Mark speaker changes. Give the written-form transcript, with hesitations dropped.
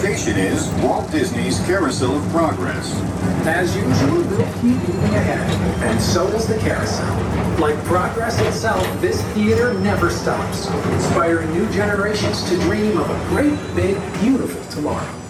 Speaker 1: station is Walt Disney's Carousel of Progress.
Speaker 2: As usual, we'll keep moving ahead, and so does the carousel. Like progress itself, this theater never stops, inspiring new generations to dream of a great, big, beautiful tomorrow.